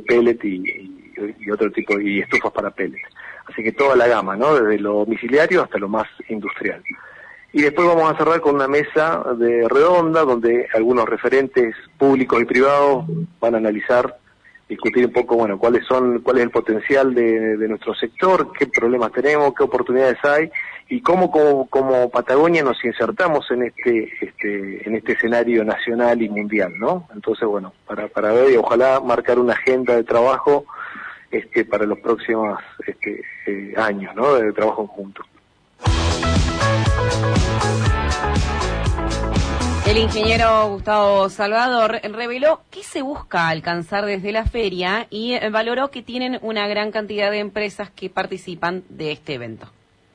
pellet y otro tipo, y estufas para pellet. Así que toda la gama, ¿no? Desde lo domiciliario hasta lo más industrial. Y después vamos a cerrar con una mesa de redonda donde algunos referentes públicos y privados van a analizar, discutir un poco, bueno, cuál es el potencial de nuestro sector, qué problemas tenemos, qué oportunidades hay y cómo como Patagonia nos insertamos en este escenario nacional y mundial, ¿no? Entonces, bueno, para ver y ojalá marcar una agenda de trabajo para los próximos años, ¿no? De trabajo conjunto. El ingeniero Gustavo Salvador reveló qué se busca alcanzar desde la feria y valoró que tienen una gran cantidad de empresas que participan de este evento.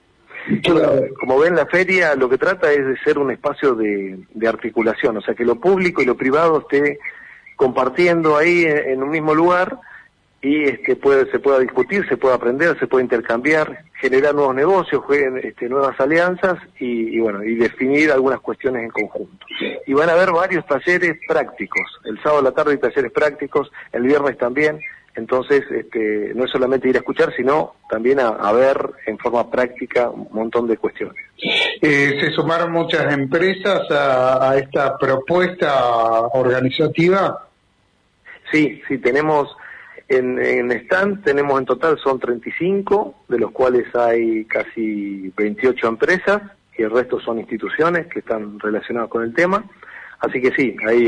Como ven, la feria lo que trata es de ser un espacio de articulación, o sea, que lo público y lo privado esté compartiendo ahí en un mismo lugar y se pueda discutir, se pueda aprender, se pueda intercambiar, generar nuevos negocios, nuevas alianzas y definir algunas cuestiones en conjunto. Y van a haber varios talleres prácticos, el sábado a la tarde hay talleres prácticos, el viernes también, entonces no es solamente ir a escuchar, sino también a ver en forma práctica un montón de cuestiones. ¿Se sumaron muchas empresas a esta propuesta organizativa? Sí, tenemos... En stand tenemos en total son 35, de los cuales hay casi 28 empresas y el resto son instituciones que están relacionadas con el tema. Así que sí, hay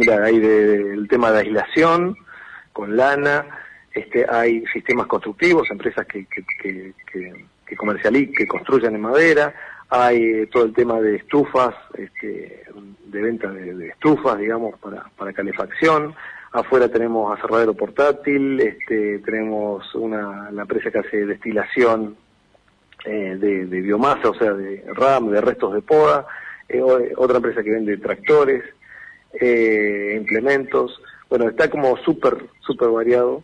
el tema de aislación con lana, hay sistemas constructivos, empresas que comercializan, que construyen en madera, hay todo el tema de estufas, de venta de estufas, digamos, para calefacción. Afuera tenemos aserradero portátil, tenemos la empresa que hace destilación de biomasa, o sea, de RAM, de restos de poda, otra empresa que vende tractores, implementos. Bueno, está como súper variado,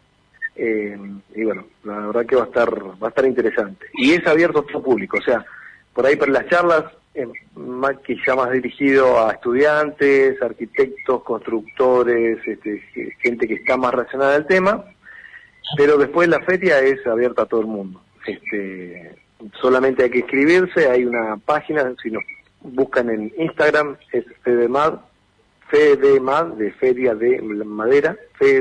y bueno, la verdad que va a estar interesante. Y es abierto a todo público, o sea, por ahí para las charlas, quizá más dirigido a estudiantes, arquitectos, constructores, gente que está más relacionada al tema, pero después la feria es abierta a todo el mundo. Solamente hay que inscribirse, hay una página, si nos buscan en Instagram, es FEDEMAD, de Feria de Madera,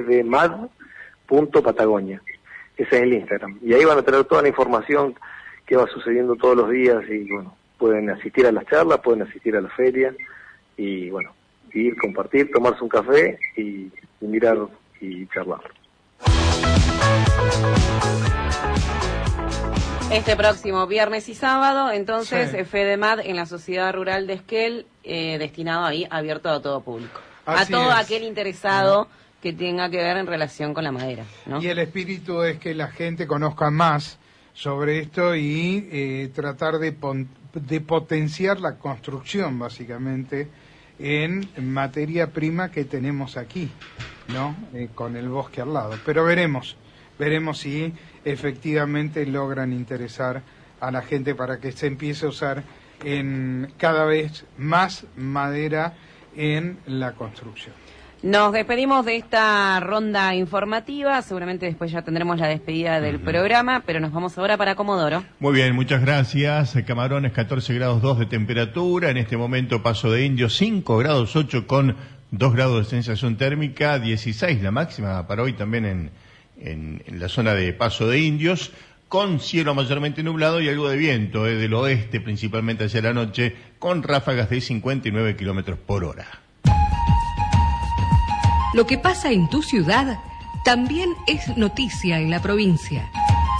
FEDEMAD.Patagonia. Ese es el Instagram. Y ahí van a tener toda la información que va sucediendo todos los días y bueno, pueden asistir a las charlas, pueden asistir a la feria y bueno, ir, compartir, tomarse un café y mirar y charlar. Este próximo viernes y sábado, entonces, sí. FEDEMAD en la Sociedad Rural de Esquel, destinado ahí, abierto a todo público. Así a todo es. aquel interesado que tenga que ver en relación con la madera, ¿no? Y el espíritu es que la gente conozca más sobre esto y tratar de potenciar la construcción, básicamente, en materia prima que tenemos aquí, ¿no? Con el bosque al lado. Pero veremos si efectivamente logran interesar a la gente para que se empiece a usar cada vez más madera en la construcción. Nos despedimos de esta ronda informativa, seguramente después ya tendremos la despedida del programa, pero nos vamos ahora para Comodoro. Muy bien, muchas gracias. Camarones, 14 grados 2 de temperatura, en este momento Paso de Indios, 5 grados 8 con 2 grados de sensación térmica, 16 la máxima para hoy también en la zona de Paso de Indios, con cielo mayormente nublado y algo de viento del oeste, principalmente hacia la noche, con ráfagas de 59 kilómetros por hora. Lo que pasa en tu ciudad también es noticia en la provincia.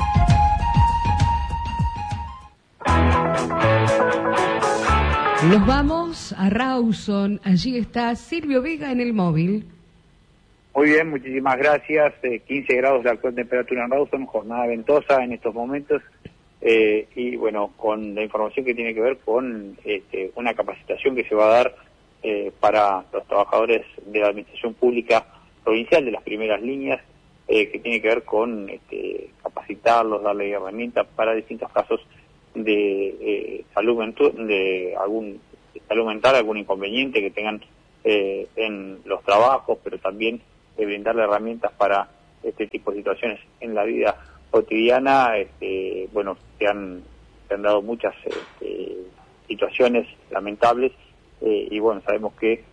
Nos vamos a Rawson. Allí está Silvio Vega en el móvil. Muy bien, muchísimas gracias. 15 grados la actual temperatura en Rawson, jornada ventosa en estos momentos. Y bueno, con la información que tiene que ver con una capacitación que se va a dar para los trabajadores de la administración pública provincial de las primeras líneas, que tiene que ver con capacitarlos, darle herramientas para distintos casos de salud mental, algún inconveniente que tengan en los trabajos, pero también brindarle herramientas para este tipo de situaciones en la vida cotidiana. Bueno, se han dado muchas situaciones lamentables, y bueno, sabemos que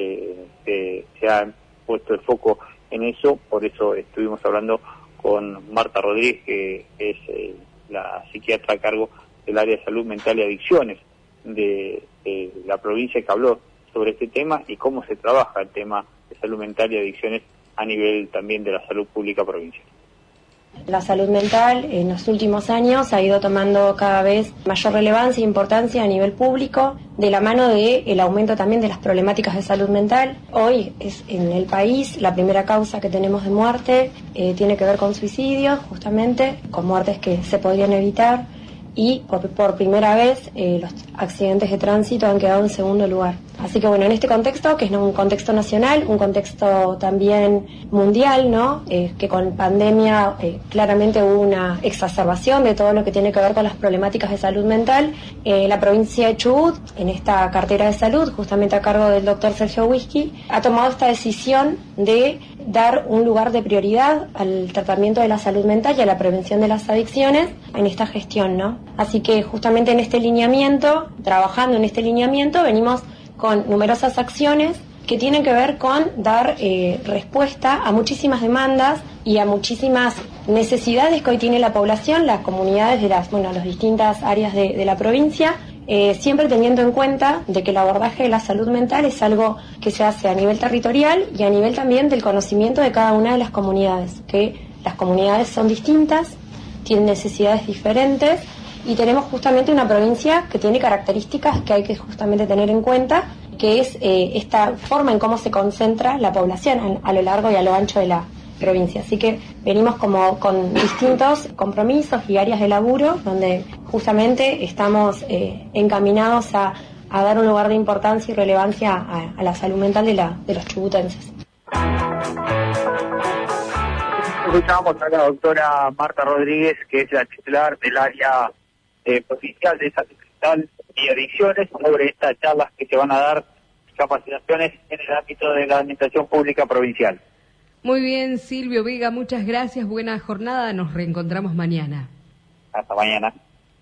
se ha puesto el foco en eso. Por eso estuvimos hablando con Marta Rodríguez, que es la psiquiatra a cargo del área de salud mental y adicciones de la provincia, que habló sobre este tema y cómo se trabaja el tema de salud mental y adicciones a nivel también de la salud pública provincial. La salud mental en los últimos años ha ido tomando cada vez mayor relevancia e importancia a nivel público, de la mano del aumento también de las problemáticas de salud mental. Hoy es en el país la primera causa que tenemos de muerte, tiene que ver con suicidios, justamente, con muertes que se podrían evitar, y por primera vez los accidentes de tránsito han quedado en segundo lugar. Así que bueno, en este contexto, que es un contexto nacional, un contexto también mundial, ¿no? Que con pandemia claramente hubo una exacerbación de todo lo que tiene que ver con las problemáticas de salud mental. La provincia de Chubut, en esta cartera de salud, justamente a cargo del doctor Sergio Whisky, ha tomado esta decisión de dar un lugar de prioridad al tratamiento de la salud mental y a la prevención de las adicciones en esta gestión, ¿no? Así que justamente en este lineamiento, trabajando en este lineamiento, venimos con numerosas acciones que tienen que ver con dar respuesta a muchísimas demandas y a muchísimas necesidades que hoy tiene la población, las comunidades de las distintas áreas de la provincia, siempre teniendo en cuenta de que el abordaje de la salud mental es algo que se hace a nivel territorial y a nivel también del conocimiento de cada una de las comunidades, que las comunidades son distintas, tienen necesidades diferentes, y tenemos justamente una provincia que tiene características que hay que justamente tener en cuenta, que es esta forma en cómo se concentra la población a lo largo y a lo ancho de la provincia. Así que venimos como con distintos compromisos y áreas de laburo donde justamente estamos encaminados a dar un lugar de importancia y relevancia a la salud mental de los chubutenses. Escuchamos a la doctora Marta Rodríguez, que es la titular del área provincial de salud mental y adicciones, sobre estas charlas que se van a dar, capacitaciones en el ámbito de la administración pública provincial. Muy bien, Silvio Vega, muchas gracias, buena jornada, nos reencontramos mañana. Hasta mañana.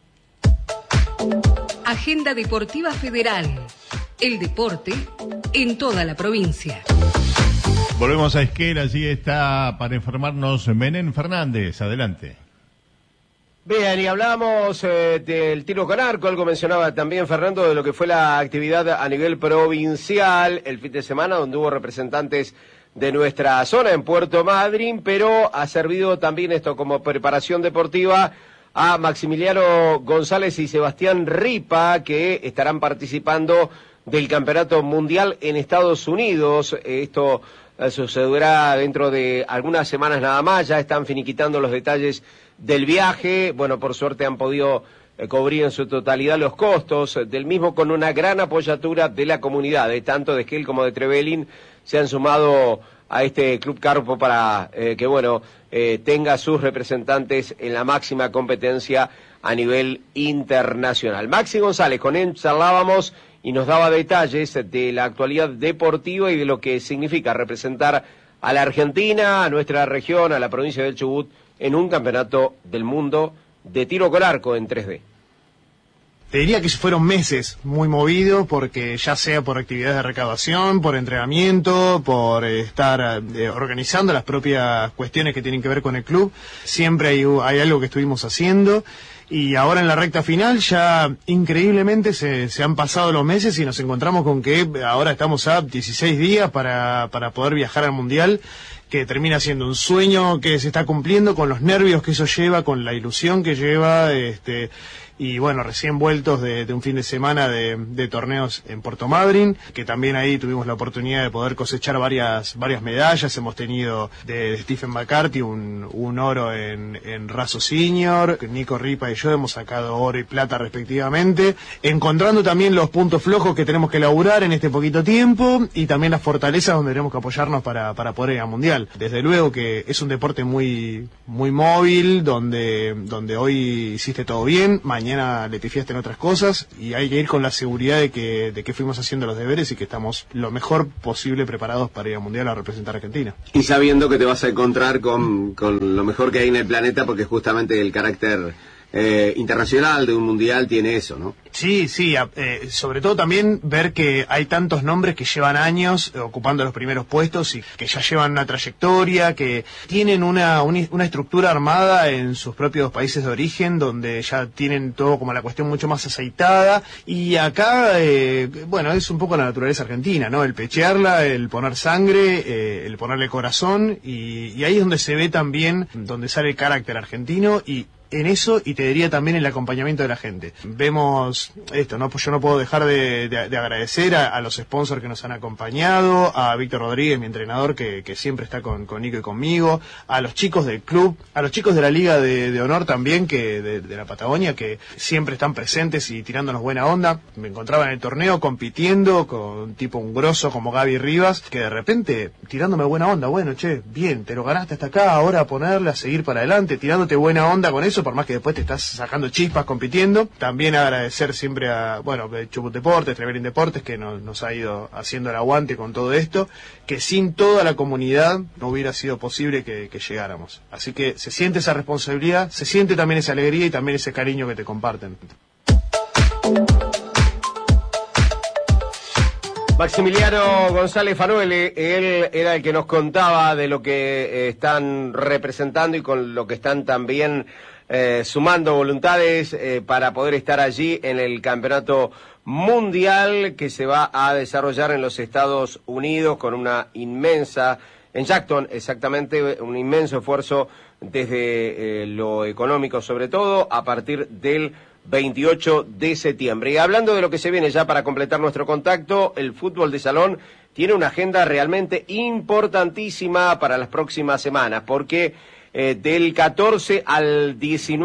Agenda Deportiva Federal, el deporte en toda la provincia. Volvemos a Esquel, allí está para informarnos Menem Fernández, adelante. Bien, y hablamos del tiro con arco, algo mencionaba también Fernando de lo que fue la actividad a nivel provincial el fin de semana, donde hubo representantes de nuestra zona en Puerto Madryn, pero ha servido también esto como preparación deportiva a Maximiliano González y Sebastián Ripa, que estarán participando del Campeonato Mundial en Estados Unidos. Esto sucederá dentro de algunas semanas nada más, ya están finiquitando los detalles del viaje. Bueno, por suerte han podido cubrir en su totalidad los costos del mismo, con una gran apoyatura de la comunidad, tanto de Esquel como de Trevelin se han sumado a este Club Carpo para que tenga sus representantes en la máxima competencia a nivel internacional. Maxi González, con él charlábamos y nos daba detalles de la actualidad deportiva y de lo que significa representar a la Argentina, a nuestra región, a la provincia del Chubut, en un campeonato del mundo de tiro con arco en 3D. Te diría que fueron meses muy movidos, porque ya sea por actividades de recaudación, por entrenamiento, por estar organizando las propias cuestiones que tienen que ver con el club, siempre hay algo que estuvimos haciendo. Y ahora en la recta final ya increíblemente se han pasado los meses y nos encontramos con que ahora estamos a 16 días para poder viajar al Mundial, que termina siendo un sueño que se está cumpliendo, con los nervios que eso lleva, con la ilusión que lleva, y bueno, recién vueltos de un fin de semana de torneos en Puerto Madryn, que también ahí tuvimos la oportunidad de poder cosechar varias medallas. Hemos tenido de Stephen McCarthy un oro en Raso Senior, Nico Ripa y yo hemos sacado oro y plata respectivamente, encontrando también los puntos flojos que tenemos que laburar en este poquito tiempo, y también las fortalezas donde tenemos que apoyarnos para poder ir al Mundial. Desde luego que es un deporte muy, muy móvil, donde hoy hiciste todo bien, mañana mañana le pifiaste en otras cosas, y hay que ir con la seguridad de que fuimos haciendo los deberes y que estamos lo mejor posible preparados para ir al Mundial a representar a Argentina. Y sabiendo que te vas a encontrar con lo mejor que hay en el planeta, porque justamente el carácter internacional de un mundial tiene eso, ¿no? Sí, sobre todo también ver que hay tantos nombres que llevan años ocupando los primeros puestos y que ya llevan una trayectoria, que tienen una estructura armada en sus propios países de origen, donde ya tienen todo como la cuestión mucho más aceitada, y acá, es un poco la naturaleza argentina, ¿no? El pechearla, el poner sangre, el ponerle corazón, y ahí es donde se ve también, donde sale el carácter argentino, y en eso, y te diría también el acompañamiento de la gente. Vemos esto, ¿no? Pues yo no puedo dejar de agradecer a los sponsors que nos han acompañado, a Víctor Rodríguez, mi entrenador, que siempre está con Nico y conmigo, a los chicos del club, a los chicos de la Liga de Honor también, que de la Patagonia, que siempre están presentes y tirándonos buena onda. Me encontraba en el torneo compitiendo con un grosso como Gaby Rivas, que de repente tirándome buena onda, bueno, che, bien, te lo ganaste hasta acá, ahora a ponerle, a seguir para adelante, tirándote buena onda con eso, por más que después te estás sacando chispas compitiendo. También agradecer siempre a, Chubut Deportes, Treverín Deportes, que nos ha ido haciendo el aguante con todo esto, que sin toda la comunidad no hubiera sido posible que llegáramos. Así que se siente esa responsabilidad, se siente también esa alegría y también ese cariño que te comparten. Maximiliano González Fanuele, él era el que nos contaba de lo que están representando y con lo que están también sumando voluntades para poder estar allí en el campeonato mundial que se va a desarrollar en los Estados Unidos con una inmensa, en Jackson exactamente, un inmenso esfuerzo desde lo económico sobre todo, a partir del 28 de septiembre. Y hablando de lo que se viene ya para completar nuestro contacto, el fútbol de salón tiene una agenda realmente importantísima para las próximas semanas, porque del 14 al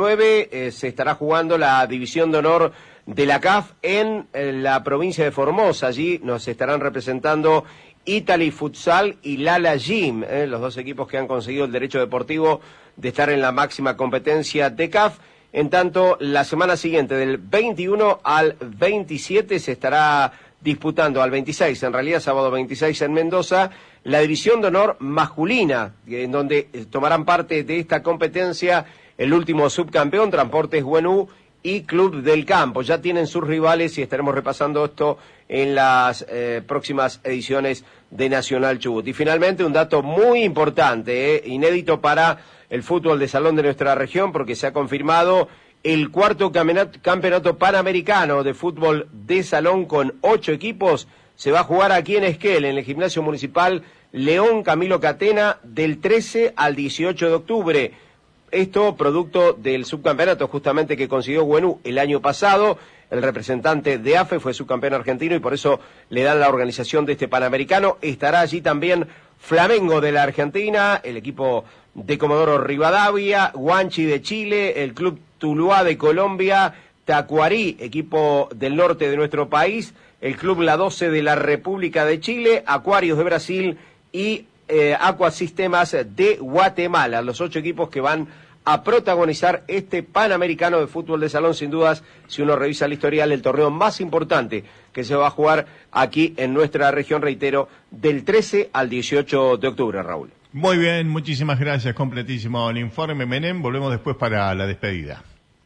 19 se estará jugando la División de Honor de la CAF en la provincia de Formosa. Allí nos estarán representando Italy Futsal y Lala Gym, los dos equipos que han conseguido el derecho deportivo de estar en la máxima competencia de CAF. En tanto, la semana siguiente, del 21 al 27, se estará disputando, al 26, en realidad sábado 26 en Mendoza, la División de Honor masculina, en donde tomarán parte de esta competencia el último subcampeón, Transportes Buenú y Club del Campo. Ya tienen sus rivales y estaremos repasando esto en las próximas ediciones de Nacional Chubut. Y finalmente, un dato muy importante, inédito para el fútbol de salón de nuestra región, porque se ha confirmado el cuarto campeonato panamericano de fútbol de salón con 8 equipos. Se va a jugar aquí en Esquel, en el gimnasio municipal León Camilo Catena, del 13 al 18 de octubre. Esto producto del subcampeonato justamente que consiguió Buenú el año pasado. El representante de AFE fue subcampeón argentino y por eso le dan la organización de este Panamericano. Estará allí también Flamengo de la Argentina, el equipo de Comodoro Rivadavia, Guanchi de Chile, el Club Tuluá de Colombia, Tacuarí, equipo del norte de nuestro país, el Club La 12 de la República de Chile, Acuarios de Brasil y Acuasistemas de Guatemala. Los 8 equipos que van a protagonizar este Panamericano de fútbol de salón, sin dudas, si uno revisa el historial, el torneo más importante que se va a jugar aquí en nuestra región, reitero, del 13 al 18 de octubre, Raúl. Muy bien, muchísimas gracias, completísimo el informe, Menem. Volvemos después para la despedida.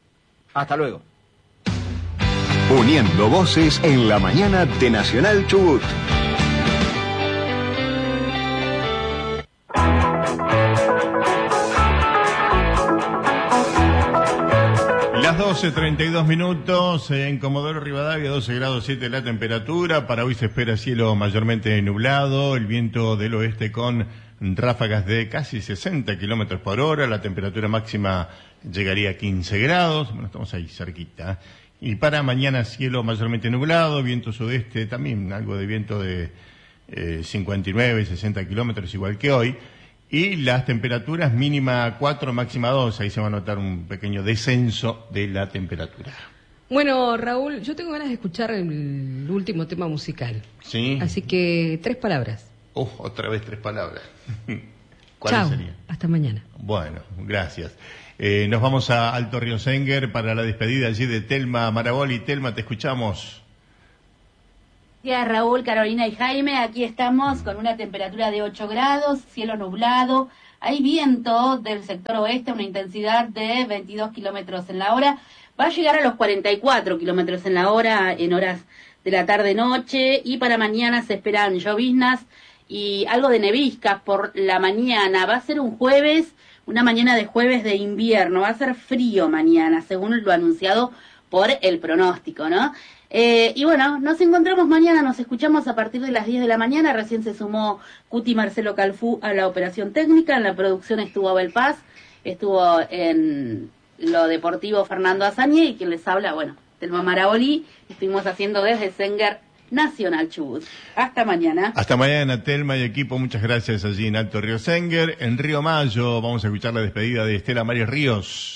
Hasta luego. Uniendo voces en la mañana de Nacional Chubut. Las 12:32 minutos en Comodoro Rivadavia, 12 grados 7 la temperatura. Para hoy se espera cielo mayormente nublado, el viento del oeste con ráfagas de casi 60 kilómetros por hora. La temperatura máxima llegaría a 15 grados. Bueno, estamos ahí cerquita. Y para mañana cielo mayormente nublado, viento sudeste, también algo de viento de 59, 60 kilómetros, igual que hoy. Y las temperaturas mínima 4, máxima 2, ahí se va a notar un pequeño descenso de la temperatura. Bueno, Raúl, yo tengo ganas de escuchar el último tema musical. Sí. Así que 3 palabras. Otra vez 3 palabras. Chao, serían? hasta mañana. Bueno, gracias. Nos vamos a Alto Río Senguer para la despedida allí de Telma Maraboli. Telma, te escuchamos. Gracias, Raúl, Carolina y Jaime. Aquí estamos con una temperatura de 8 grados, cielo nublado. Hay viento del sector oeste, una intensidad de 22 kilómetros en la hora. Va a llegar a los 44 kilómetros en la hora en horas de la tarde-noche. Y para mañana se esperan lloviznas y algo de neviscas por la mañana. Va a ser un jueves, una mañana de jueves de invierno. Va a ser frío mañana, según lo anunciado por el pronóstico, ¿no? Y bueno, nos encontramos mañana, nos escuchamos a partir de las 10 de la mañana. Recién se sumó Cuti Marcelo Calfú a la operación técnica. En la producción estuvo Abel Paz, estuvo en lo deportivo Fernando Azañe y quien les habla, bueno, Telma Maraboli. Estuvimos haciendo desde Senguer Nacional Chubut. Hasta mañana. Hasta mañana, Telma y equipo. Muchas gracias allí en Alto Río Senguer. En Río Mayo vamos a escuchar la despedida de Estela Maris Ríos.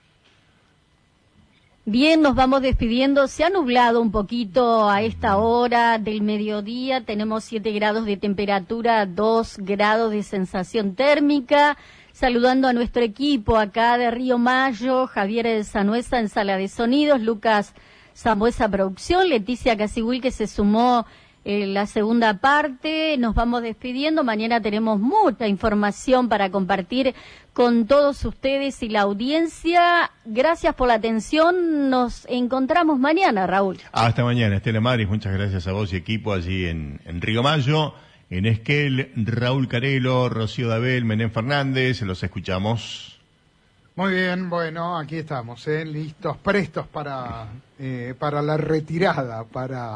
Bien, nos vamos despidiendo. Se ha nublado un poquito a esta hora del mediodía. Tenemos 7 grados de temperatura, 2 grados de sensación térmica. Saludando a nuestro equipo acá de Río Mayo, Javier Sanuesa en Sala de Sonidos, Lucas Sambuesa Producción, Leticia Casiguil que se sumó en la segunda parte. Nos vamos despidiendo. Mañana tenemos mucha información para compartir con todos ustedes y la audiencia. Gracias por la atención. Nos encontramos mañana, Raúl. Hasta mañana, Estela Maris. Muchas gracias a vos y equipo allí en Río Mayo. En Esquel, Raúl Carelo, Rocío Dabel, Menem Fernández. Los escuchamos. Muy bien, bueno, aquí estamos, listos, prestos para la retirada,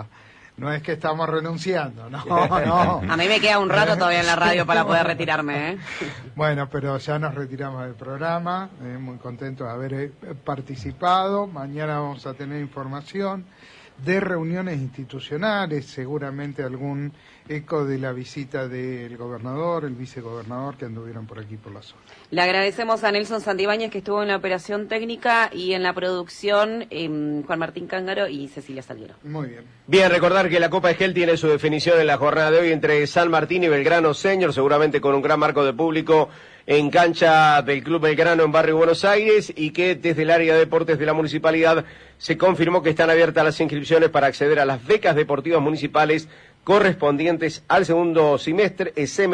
No es que estamos renunciando, no. A mí me queda un rato todavía en la radio para poder retirarme, Bueno, pero ya nos retiramos del programa, muy contentos de haber participado. Mañana vamos a tener información de reuniones institucionales, seguramente algún eco de la visita del gobernador, el vicegobernador que anduvieron por aquí por la zona. Le agradecemos a Nelson Santibáñez que estuvo en la operación técnica y en la producción Juan Martín Cángaro y Cecilia Salguero. Muy bien. Bien, recordar que la Copa Esquel tiene su definición en la jornada de hoy entre San Martín y Belgrano Senior, seguramente con un gran marco de público en cancha del Club Belgrano en Barrio Buenos Aires, y que desde el área de deportes de la municipalidad se confirmó que están abiertas las inscripciones para acceder a las becas deportivas municipales correspondientes al segundo semestre.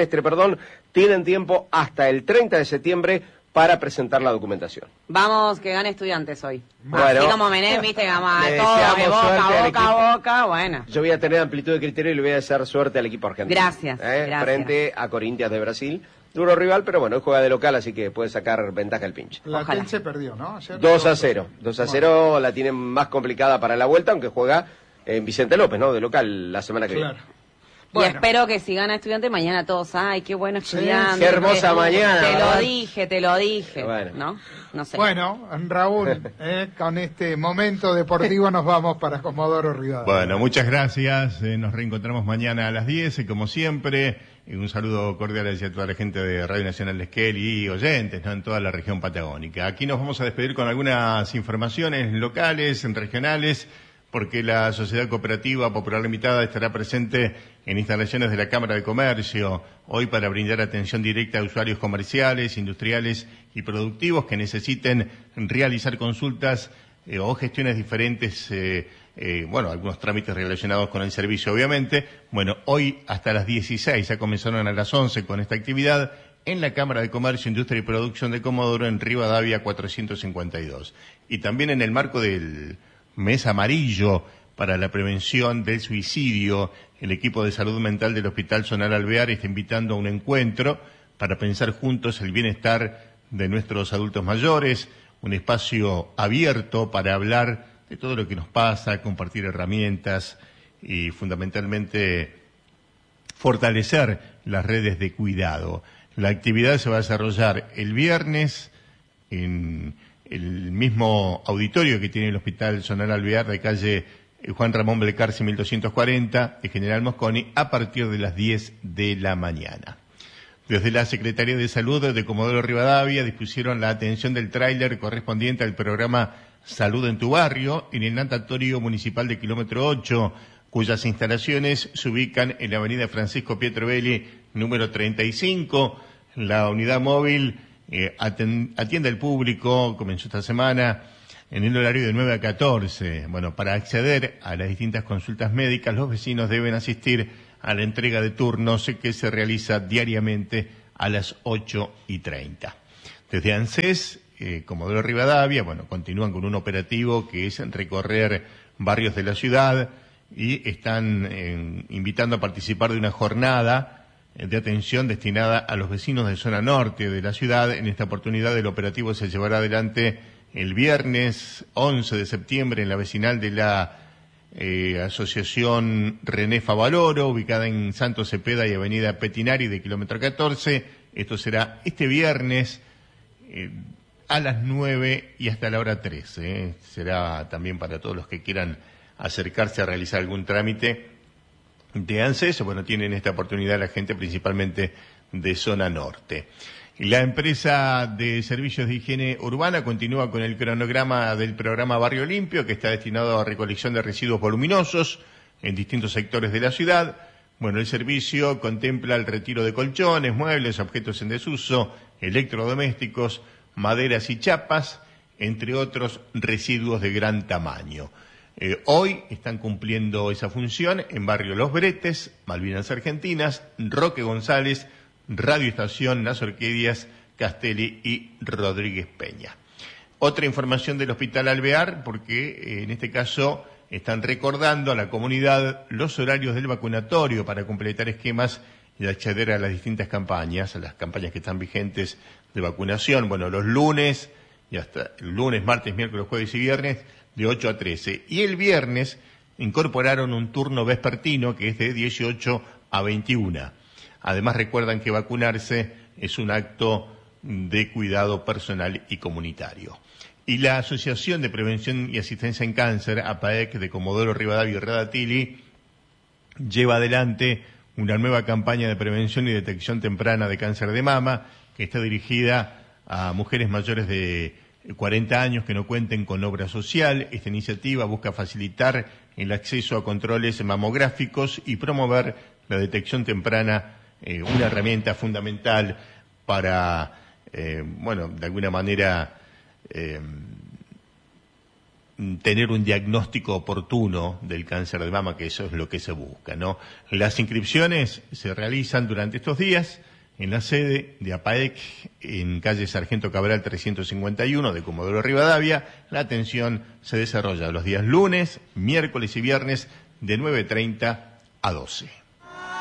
Tienen tiempo hasta el 30 de septiembre para presentar la documentación. Vamos, que gane Estudiantes hoy. Bueno, así como Menem, viste, todo de boca, bueno. Yo voy a tener amplitud de criterio y le voy a desear suerte al equipo argentino. Gracias. Frente a Corinthians de Brasil. Duro rival, pero bueno, él juega de local, así que puede sacar ventaja el pinche. La se perdió, ¿no? Ayer 2-0. 2-0 la tienen más complicada para la vuelta, aunque juega en Vicente López, ¿no? De local la semana que viene. Bueno. Y espero que si gana Estudiante mañana todos, ay, qué bueno Estudiante. Qué hermosa mañana. Te lo dije. Bueno. No sé. Bueno, Raúl, con este momento deportivo nos vamos para Comodoro Rivadavia. Bueno, muchas gracias. Nos reencontramos mañana a las 10, como siempre. Un saludo cordial hacia toda la gente de Radio Nacional de Esquel y oyentes, ¿no? En toda la región patagónica. Aquí nos vamos a despedir con algunas informaciones locales, regionales, porque la Sociedad Cooperativa Popular Limitada estará presente en instalaciones de la Cámara de Comercio hoy para brindar atención directa a usuarios comerciales, industriales y productivos que necesiten realizar consultas o gestiones diferentes, algunos trámites relacionados con el servicio, obviamente. Bueno, hoy hasta las 16, ya comenzaron a las 11 con esta actividad en la Cámara de Comercio, Industria y Producción de Comodoro en Rivadavia 452. Y también en el marco del Mes Amarillo para la prevención del suicidio, el equipo de salud mental del Hospital Zonal Alvear está invitando a un encuentro para pensar juntos el bienestar de nuestros adultos mayores, un espacio abierto para hablar de todo lo que nos pasa, compartir herramientas y fundamentalmente fortalecer las redes de cuidado. La actividad se va a desarrollar el viernes en el mismo auditorio que tiene el Hospital Zonal Alvear de calle Juan Ramón Belcarce 1240 de General Mosconi a partir de las 10 de la mañana. Desde la Secretaría de Salud de Comodoro Rivadavia dispusieron la atención del tráiler correspondiente al programa Salud en tu Barrio en el natatorio municipal de kilómetro 8, cuyas instalaciones se ubican en la avenida Francisco Pietro Belli, número 35. La unidad móvil atiende al público, comenzó esta semana en el horario de 9 a 14. Bueno, para acceder a las distintas consultas médicas, los vecinos deben asistir a la entrega de turnos que se realiza diariamente a las 8:30. Desde ANSES, Comodoro Rivadavia, bueno, continúan con un operativo que es recorrer barrios de la ciudad y están invitando a participar de una jornada de atención destinada a los vecinos de zona norte de la ciudad. En esta oportunidad el operativo se llevará adelante el viernes 11 de septiembre en la vecinal de la Asociación René Favaloro, ubicada en Santos Cepeda y Avenida Petinari de kilómetro 14. Esto será este viernes a las 9 y hasta la hora 13. Será también para todos los que quieran acercarse a realizar algún trámite de ANSES. Bueno, tienen esta oportunidad la gente principalmente de zona norte. La empresa de servicios de higiene urbana continúa con el cronograma del programa Barrio Limpio, que está destinado a recolección de residuos voluminosos en distintos sectores de la ciudad. Bueno, el servicio contempla el retiro de colchones, muebles, objetos en desuso, electrodomésticos, maderas y chapas, entre otros residuos de gran tamaño. Hoy están cumpliendo esa función en Barrio Los Bretes, Malvinas Argentinas, Roque González, Radio Estación, Las Orquídeas, Castelli y Rodríguez Peña. Otra información del Hospital Alvear, porque en este caso están recordando a la comunidad los horarios del vacunatorio para completar esquemas y acceder a las distintas campañas, a las campañas que están vigentes de vacunación. Bueno, los lunes, y hasta el lunes, martes, miércoles, jueves y viernes, de 8 a 13. Y el viernes incorporaron un turno vespertino que es de 18 a 21. Además, recuerdan que vacunarse es un acto de cuidado personal y comunitario. Y la Asociación de Prevención y Asistencia en Cáncer, APAEC, de Comodoro Rivadavia y Radatili, lleva adelante una nueva campaña de prevención y detección temprana de cáncer de mama, que está dirigida a mujeres mayores de 40 años que no cuenten con obra social. Esta iniciativa busca facilitar el acceso a controles mamográficos y promover la detección temprana, una herramienta fundamental para, de alguna manera, tener un diagnóstico oportuno del cáncer de mama, que eso es lo que se busca, ¿no? Las inscripciones se realizan durante estos días en la sede de APAEC, en calle Sargento Cabral 351 de Comodoro Rivadavia. La atención se desarrolla los días lunes, miércoles y viernes de 9:30 a 12.